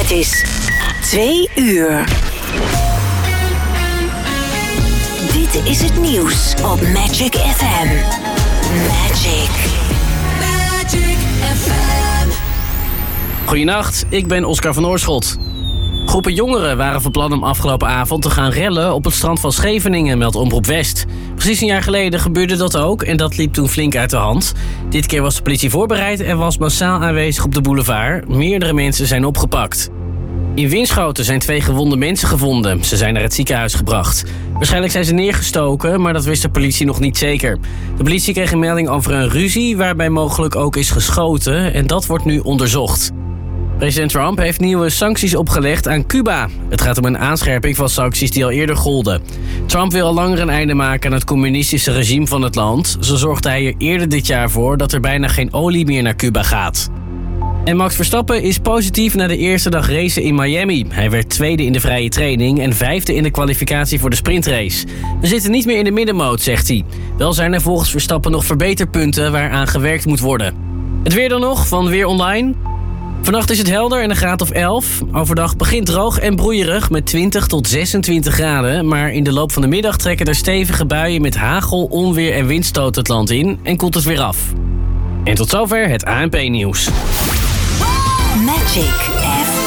Het is 2 uur. Dit is het nieuws op Magic FM. Magic FM. Goedenacht, ik ben Oscar van Oorschot. Groepen jongeren waren van plan om afgelopen avond te gaan rellen op het strand van Scheveningen, meldt Omroep West. Precies een jaar geleden gebeurde dat ook en dat liep toen flink uit de hand. Dit keer was de politie voorbereid en was massaal aanwezig op de boulevard. Meerdere mensen zijn opgepakt. In Winschoten zijn 2 gewonde mensen gevonden. Ze zijn naar het ziekenhuis gebracht. Waarschijnlijk zijn ze neergestoken, maar dat wist de politie nog niet zeker. De politie kreeg een melding over een ruzie waarbij mogelijk ook is geschoten en dat wordt nu onderzocht. President Trump heeft nieuwe sancties opgelegd aan Cuba. Het gaat om een aanscherping van sancties die al eerder golden. Trump wil al langer een einde maken aan het communistische regime van het land. Zo zorgde hij er eerder dit jaar voor dat er bijna geen olie meer naar Cuba gaat. En Max Verstappen is positief na de eerste dag racen in Miami. Hij werd 2e in de vrije training en 5e in de kwalificatie voor de sprintrace. We zitten niet meer in de middenmoot, zegt hij. Wel zijn er volgens Verstappen nog verbeterpunten waaraan gewerkt moet worden. Het weer dan nog van Weer Online. Vannacht is het helder en een graad of 11. Overdag begint droog en broeierig met 20 tot 26 graden. Maar in de loop van de middag trekken er stevige buien met hagel, onweer en windstoot het land in. En koelt het weer af. En tot zover het ANP-nieuws. Magic